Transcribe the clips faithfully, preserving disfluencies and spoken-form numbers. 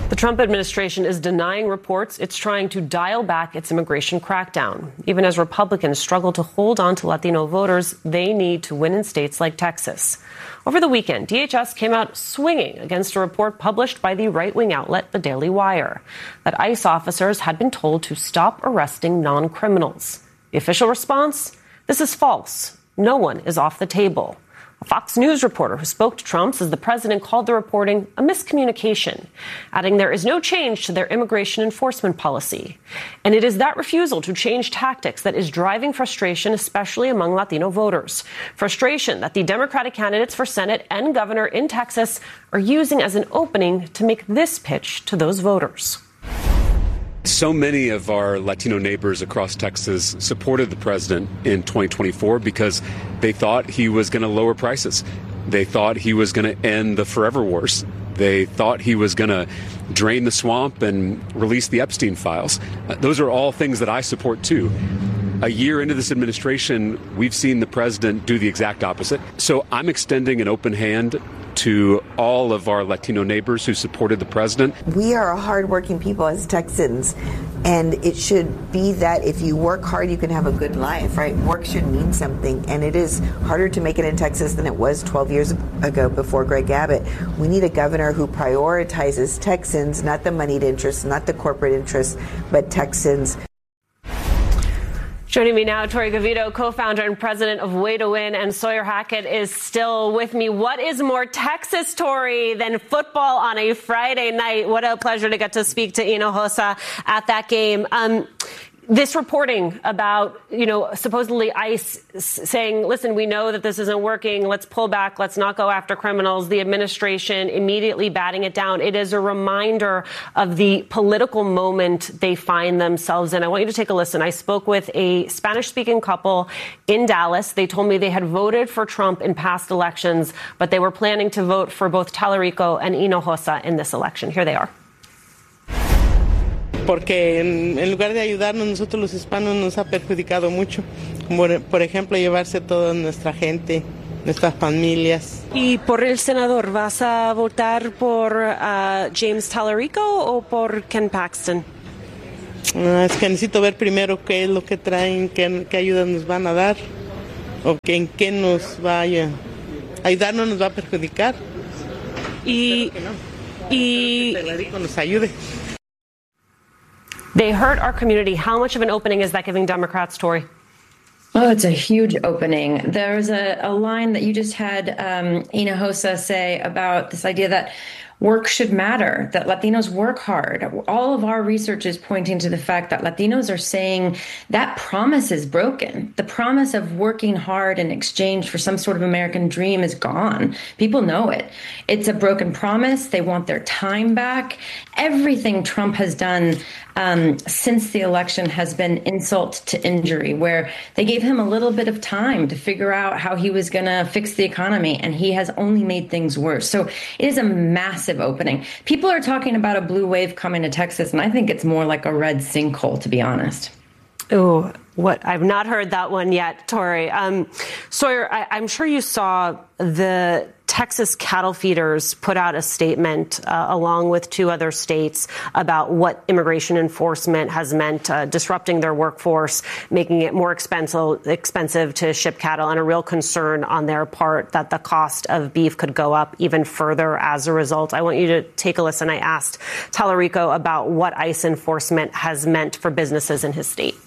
The Trump administration is denying reports it's trying to dial back its immigration crackdown. Even as Republicans struggle to hold on to Latino voters they need to win in states like Texas. Over the weekend, D H S came out swinging against a report published by the right-wing outlet The Daily Wire that ICE officers had been told to stop arresting non-criminals. The official response? This is false. No one is off the table. A Fox News reporter who spoke to Trump says the president called the reporting a miscommunication, adding there is no change to their immigration enforcement policy. And it is that refusal to change tactics that is driving frustration, especially among Latino voters. Frustration that the Democratic candidates for Senate and governor in Texas are using as an opening to make this pitch to those voters. So many of our Latino neighbors across Texas supported the president in twenty twenty-four because they thought he was going to lower prices. They thought he was going to end the forever wars. They thought he was going to drain the swamp and release the Epstein files. Uh, those are all things that I support, too. A year into this administration, we've seen the president do the exact opposite. So I'm extending an open hand to all of our Latino neighbors who supported the president. We are a hardworking people as Texans, and it should be that if you work hard, you can have a good life, right? Work should mean something, and it is harder to make it in Texas than it was twelve years ago before Greg Abbott. We need a governor who prioritizes Texans, not the moneyed interests, not the corporate interests, but Texans. Joining me now, Tori Govito, co-founder and president of Way to Win, and Sawyer Hackett is still with me. What is more Texas, Tori, than football on a Friday night? What a pleasure to get to speak to Hinojosa at that game. Um, This reporting about, you know, supposedly ICE saying, listen, we know that this isn't working. Let's pull back. Let's not go after criminals. The administration immediately batting it down. It is a reminder of the political moment they find themselves in. I want you to take a listen. I spoke with a Spanish-speaking couple in Dallas. They told me they had voted for Trump in past elections, but they were planning to vote for both Tallarico and Hinojosa in this election. Here they are. Porque en, en lugar de ayudarnos, nosotros los hispanos nos ha perjudicado mucho. Por, por ejemplo, llevarse toda nuestra gente, nuestras familias. ¿Y por el senador vas a votar por uh, James Tallarico o por Ken Paxton? Uh, es que necesito ver primero qué es lo que traen, qué, qué ayuda nos van a dar, o que, en qué nos vaya a ayudarnos, nos va a perjudicar. Y, no. y que Tallarico nos ayude. They hurt our community. How much of an opening is that giving Democrats, Tori? Oh, it's a huge opening. There's a, a line that you just had um, Hinojosa say about this idea that work should matter, that Latinos work hard. All of our research is pointing to the fact that Latinos are saying that promise is broken. The promise of working hard in exchange for some sort of American dream is gone. People know it. It's a broken promise. They want their time back. Everything Trump has done um, since the election has been insult to injury, where they gave him a little bit of time to figure out how he was going to fix the economy, and he has only made things worse. So it is a massive opening. People are talking about a blue wave coming to Texas, and I think it's more like a red sinkhole, to be honest. Oh, what? I've not heard that one yet, Tori. Um, Sawyer, I, I'm sure you saw the Texas cattle feeders put out a statement uh, along with two other states about what immigration enforcement has meant, uh, disrupting their workforce, making it more expensive, expensive to ship cattle, and a real concern on their part that the cost of beef could go up even further as a result. I want you to take a listen. I asked Tallarico about what ICE enforcement has meant for businesses in his state.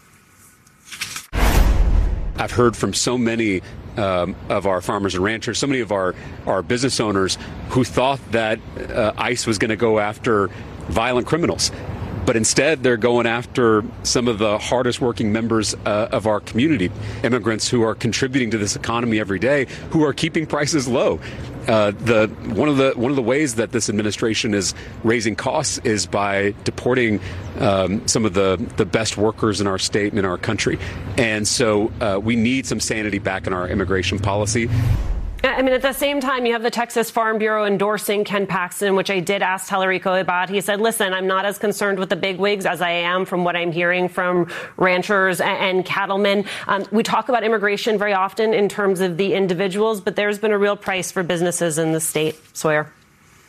I've heard from so many um, of our farmers and ranchers, so many of our, our business owners who thought that uh, ICE was going to go after violent criminals. But instead, they're going after some of the hardest working members uh, of our community, immigrants who are contributing to this economy every day, who are keeping prices low. Uh, the one of the one of the ways that this administration is raising costs is by deporting um, some of the, the best workers in our state and in our country. And so uh, we need some sanity back in our immigration policy. I mean, at the same time, you have the Texas Farm Bureau endorsing Ken Paxton, which I did ask Tallarico about. He said, listen, I'm not as concerned with the bigwigs as I am from what I'm hearing from ranchers and, and cattlemen. Um, we talk about immigration very often in terms of the individuals, but there's been a real price for businesses in the state. Sawyer.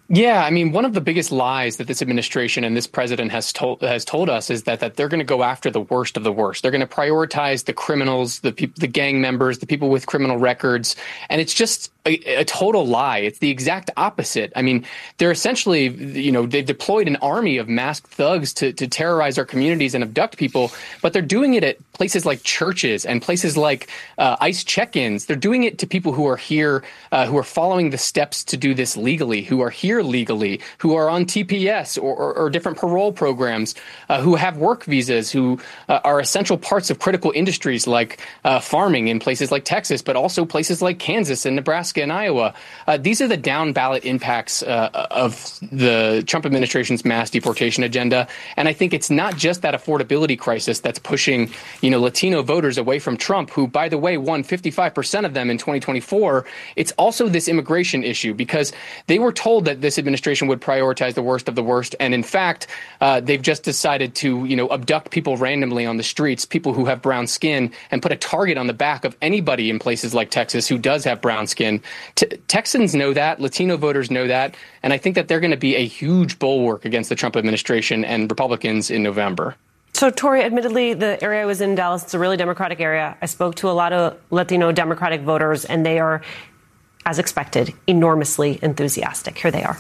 Yeah, I mean, one of the biggest lies that this administration and this president has told has told us is that that they're going to go after the worst of the worst. They're going to prioritize the criminals, the people, the gang members, the people with criminal records, and it's just a, a total lie. It's the exact opposite. I mean, they're essentially, you know, they've deployed an army of masked thugs to to terrorize our communities and abduct people, but they're doing it at places like churches and places like uh, ICE check-ins. They're doing it to people who are here, uh, who are following the steps to do this legally, who are here legally, who are on T P S or, or, or different parole programs, uh, who have work visas, who uh, are essential parts of critical industries like uh, farming in places like Texas, but also places like Kansas and Nebraska and Iowa. Uh, these are the down ballot impacts uh, of the Trump administration's mass deportation agenda. And I think it's not just that affordability crisis that's pushing, you know, Latino voters away from Trump, who, by the way, won fifty-five percent of them in twenty twenty-four. It's also this immigration issue, because they were told that this administration would prioritize the worst of the worst. And in fact, uh, they've just decided to, you know, abduct people randomly on the streets, people who have brown skin, and put a target on the back of anybody in places like Texas who does have brown skin. T- Texans know that. Latino voters know that. And I think that they're going to be a huge bulwark against the Trump administration and Republicans in November. So, Tori, admittedly, the area I was in, Dallas, it's a really Democratic area. I spoke to a lot of Latino Democratic voters, and they are, as expected, enormously enthusiastic. Here they are.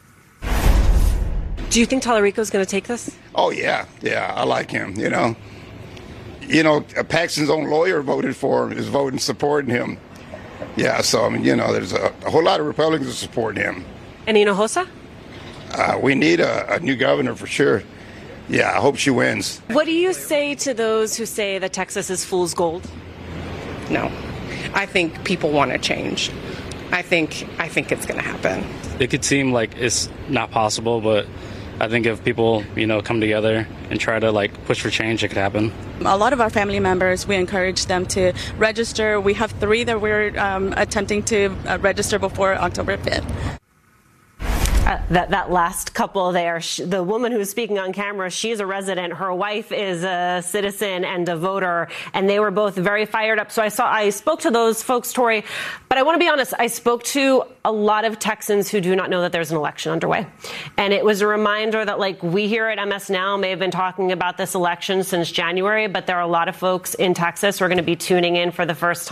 Do you think Tallarico is going to take this? Oh, yeah. Yeah, I like him, you know. You know, Paxton's own lawyer voted for him, is voting, supporting him. Yeah, so, I mean, you know, there's a, a whole lot of Republicans supporting him. And Hinojosa? Uh, we need a, a new governor for sure. Yeah, I hope she wins. What do you say to those who say that Texas is fool's gold? No. I think people want to change. I think I think it's going to happen. It could seem like it's not possible, but I think if people, you know, come together and try to like push for change, it could happen. A lot of our family members, we encourage them to register. We have three that we're um, attempting to uh, register before October fifth. Uh, that that last couple there, sh- the woman who's speaking on camera, she's a resident. Her wife is a citizen and a voter, and they were both very fired up. So I saw, I spoke to those folks, Tori, but I want to be honest. I spoke to a lot of Texans who do not know that there's an election underway, and it was a reminder that, like, we here at M S Now may have been talking about this election since January, but there are a lot of folks in Texas who are going to be tuning in for the first time.